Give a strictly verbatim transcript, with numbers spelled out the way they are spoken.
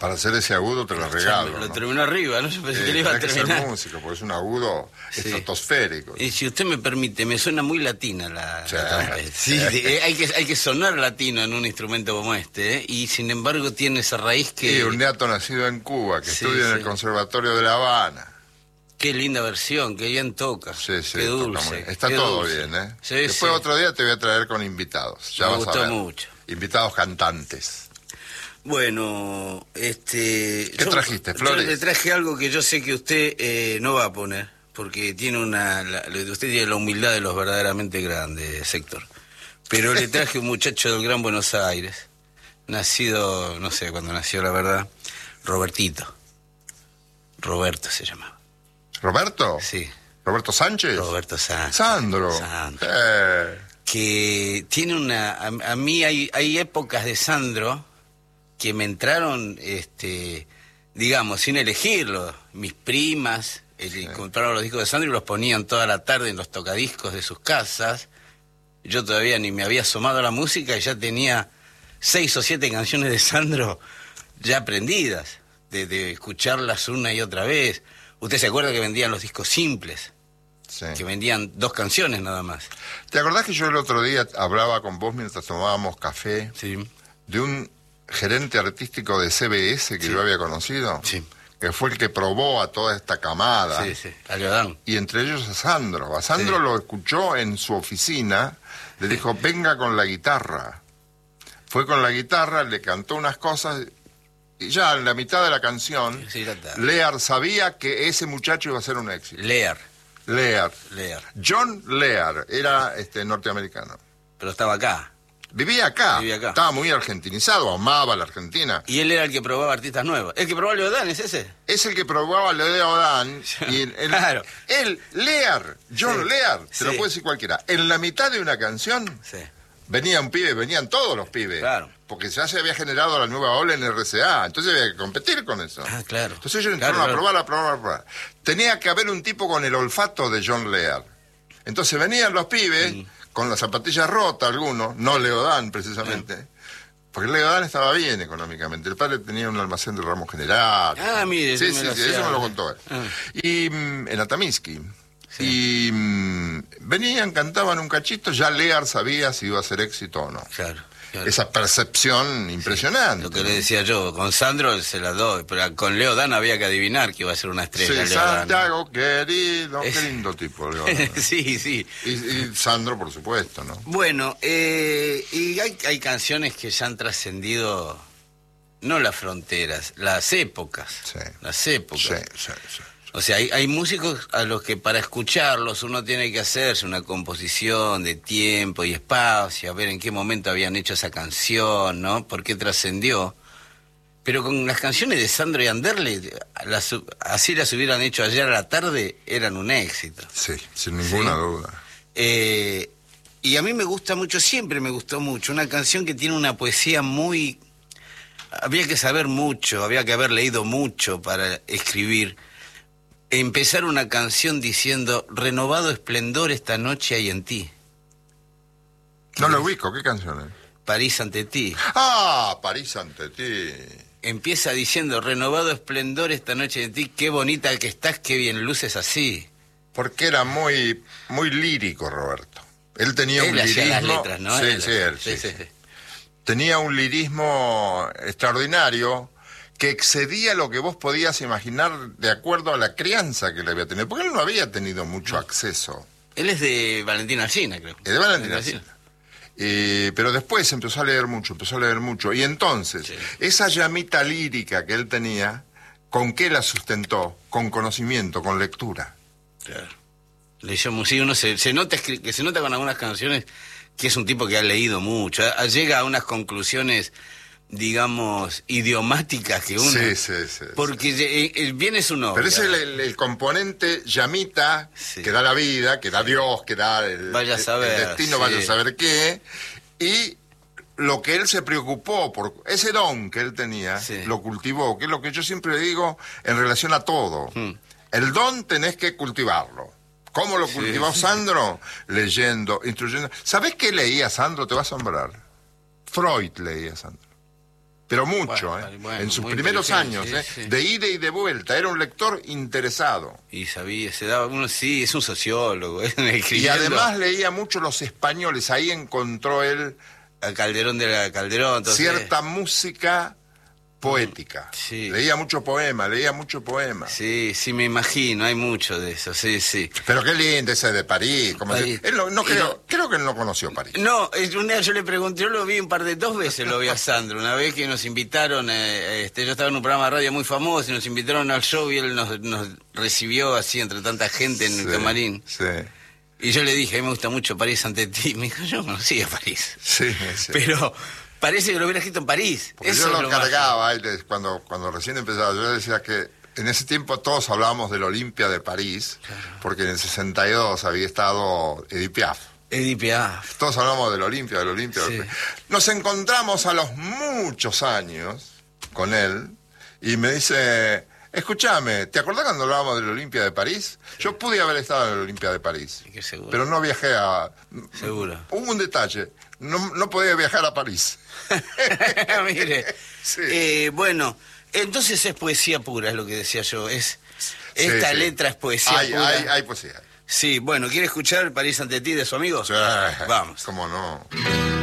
Para hacer ese agudo te lo regalo. Lo ¿no? terminó arriba, no sé si Eh, le iba a tenés que terminar. ser músico, porque es un agudo Sí. estratosférico. Y si usted me permite, me suena muy latina la, Sí. la trompeta. Sí, sí, eh, hay, que, hay que sonar latino en un instrumento como este, ¿eh? Y sin embargo tiene esa raíz que... Sí, un neato nacido en Cuba, que Sí, estudia en sí. el Conservatorio de La Habana. Qué linda versión, qué bien toca. Sí, sí, qué toca dulce. muy bien. Está qué todo dulce. bien, ¿eh? Sí, Después sí. otro día te voy a traer con invitados. Ya Me vas gustó a ver. mucho. Invitados cantantes. Bueno, este... ¿Qué yo- trajiste, Flores? Yo le traje algo que yo sé que usted eh, no va a poner, porque tiene una... La, usted tiene la humildad de los verdaderamente grandes, Héctor. Pero le traje un muchacho del Gran Buenos Aires, nacido, no sé cuándo nació, la verdad, Robertito. Roberto se llamaba. ¿Roberto? Sí, ¿Roberto Sánchez? Roberto Sánchez. Sandro. Sandro. Eh, Que tiene una... A, a mí hay, hay épocas de Sandro que me entraron, este, digamos, sin elegirlo. Mis primas eh, Sí. compraron los discos de Sandro y los ponían toda la tarde en los tocadiscos de sus casas. Yo todavía ni me había asomado a la música y ya tenía seis o siete canciones de Sandro ya aprendidas, de, de escucharlas una y otra vez. ¿Usted se acuerda que vendían los discos simples? sí. Que vendían dos canciones nada más. ¿Te acordás que yo el otro día hablaba con vos mientras tomábamos café Sí, de un gerente artístico de C B S que Sí. yo había conocido? sí, Que fue el que probó a toda esta camada. sí, sí, a Leodán. Y entre ellos a Sandro. A Sandro Sí. lo escuchó en su oficina, le dijo, venga con la guitarra. Fue con la guitarra, le cantó unas cosas, y ya en la mitad de la canción, Sí, ya está. Lear sabía que ese muchacho iba a ser un éxito. Lear, Lear. Lear. John Lear, era este norteamericano. Pero estaba acá. Vivía acá, Vivía acá. estaba muy argentinizado, amaba la Argentina. Y él era el que probaba artistas nuevos. ¿El que probaba Leodán es ese? Es el que probaba Leo Dan y el, el- Claro. él, Lear, John Sí. Lear, se lo Sí. puede decir cualquiera. En la mitad de una canción Sí. venía un pibe, venían todos los pibes. Claro. Porque ya se había generado la nueva ola en R C A, entonces había que competir con eso. Ah, claro. Entonces ellos Claro, entraron a claro. probar, a probar, a probar. Tenía que haber un tipo con el olfato de John Lear. Entonces venían los pibes Mm. con las zapatillas rotas, algunos, no Leodán precisamente. Porque Leodán estaba bien económicamente. El padre tenía un almacén de ramos general. Ah, mire, Sí, eso sí, me lo sí, hacía. eso me lo contó él. Ah. Y mm, en Ataminsky. Sí. Y mm, venían, cantaban un cachito, ya Lear sabía si iba a ser éxito o no. Claro. claro. Esa percepción impresionante. Lo que ¿no? le decía yo, con Sandro se la doy, pero con Leodán había que adivinar que iba a ser una estrella. Sí, Leodán. Santiago, querido, Es- qué lindo tipo, Leodán. sí, sí. Y, y Sandro, por supuesto, ¿no? Bueno, eh, y hay, hay canciones que ya han trascendido, no las fronteras, las épocas. Sí. Las épocas. Sí, sí, sí. O sea, hay, hay músicos a los que para escucharlos uno tiene que hacerse una composición de tiempo y espacio, a ver en qué momento habían hecho esa canción, ¿no? ¿Por qué trascendió? Pero con las canciones de Sandro y Anderle, las, así las hubieran hecho ayer a la tarde, eran un éxito. Sí, sin ninguna Sí. duda. Eh, y a mí me gusta mucho, siempre me gustó mucho, una canción que tiene una poesía muy... Había que saber mucho, había que haber leído mucho para escribir. Empezar una canción diciendo, renovado esplendor esta noche hay en ti, No lo ubico, ¿qué canción es? París ante ti. Ah, París ante ti. Empieza diciendo, renovado esplendor esta noche en ti, qué bonita que estás, qué bien luces así. Porque era muy, muy lírico, Roberto. Él tenía Él un hacía lirismo. las letras, ¿no? Sí, Él- sí, él, sí, sí, sí, sí. sí. Tenía un lirismo extraordinario que excedía lo que vos podías imaginar de acuerdo a la crianza que le había tenido. Porque él no había tenido mucho acceso. Él es de Valentín Alsina, creo. Es de Valentín Alsina. Eh, pero después empezó a leer mucho, empezó a leer mucho. Y entonces, Sí. esa llamita lírica que él tenía, ¿con qué la sustentó? Con conocimiento, con lectura. Claro. Leyó música, uno se, se nota escri- que se nota con algunas canciones que es un tipo que ha leído mucho, a- a- llega a unas conclusiones, digamos, idiomáticas que uno... Sí, sí, sí. Porque eh, eh, viene su novia. Pero es el, el- el componente llamita Sí. que da la vida, que da Dios, que da el, Vaya a el- saber, el destino, sí. vaya a saber qué. Y lo que él se preocupó por ese don que él tenía, Sí. lo cultivó, que es lo que yo siempre digo en relación a todo. Hmm. El don tenés que cultivarlo. ¿Cómo lo Sí, cultivó sí. Sandro? Leyendo, instruyendo. ¿Sabés qué leía Sandro? Te va a asombrar. Freud leía Sandro. pero mucho, Bueno, ¿eh? bueno, en sus muy primeros años, inteligente, ¿eh? sí, sí. de ida y de vuelta, era un lector interesado. Y sabía, se daba uno, sí, es un sociólogo. Y Y además leía mucho los españoles, ahí encontró él al Calderón de la Calderón, entonces, cierta música poética. Sí. Leía mucho poema, leía mucho poema. Sí, sí, me imagino, hay mucho de eso, sí, sí. Pero qué lindo ese de París. Como París. si- él no, no Y creo, no- creo que él no conoció París. No, es un día yo le pregunté, yo lo vi un par de, dos veces lo vi a Sandro, una vez que nos invitaron, eh, este, yo estaba en un programa de radio muy famoso y nos invitaron al show y él nos, nos recibió así entre tanta gente en el Sí, camarín. Sí, Y yo le dije, a mí me gusta mucho París ante ti. Me dijo, yo no conocía París. sí, sí. Pero parece que lo hubiera escrito en París. Porque Eso yo es lo lo más- cargaba y les- cuando, cuando recién empezaba, yo decía que en ese tiempo todos hablábamos del Olimpia de París, porque en el sesenta y dos había estado Edith Piaf. Edith Piaf. Todos hablamos del Olimpia, del Olimpia. Sí. del- Nos encontramos a los muchos años con él y me dice, escúchame, ¿te acordás cuando hablábamos del Olimpia de París? Yo pude haber estado en el Olimpia de París, Sí, que seguro. pero no viajé a... Seguro. Hubo un detalle, no, no podía viajar a París. Mire. Sí. Eh, bueno, entonces es poesía pura, es lo que decía yo. Es, esta Sí, sí. letra es poesía Hay, pura. hay, hay poesía. Sí, bueno, ¿quiere escuchar París ante ti de su amigo? Sí. Vamos. ¿Cómo no?